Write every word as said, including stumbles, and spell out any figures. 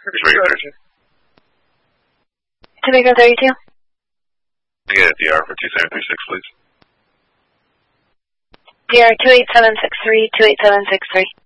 Tomago thirty-two. I get a D R for two seven three six, please. D R two eight seven six three, two eight seven six three.